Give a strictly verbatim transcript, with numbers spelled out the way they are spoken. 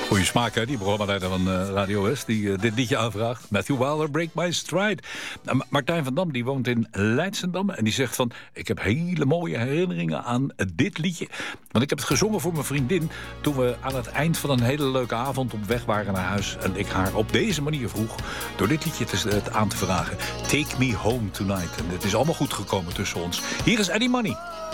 Goeie smaak, hè, die programmaleider van uh, Radio West, die uh, dit liedje aanvraagt. Matthew Wilder, Break My Stride. Nou, Martijn van Dam, die woont in Leidsendam en die zegt van... ik heb hele mooie herinneringen aan uh, dit liedje. Want ik heb het gezongen voor mijn vriendin... toen we aan het eind van een hele leuke avond op weg waren naar huis... en ik haar op deze manier vroeg door dit liedje te, uh, aan te vragen. Take Me Home Tonight. En het is allemaal goed gekomen tussen ons. Hier is Eddie Money.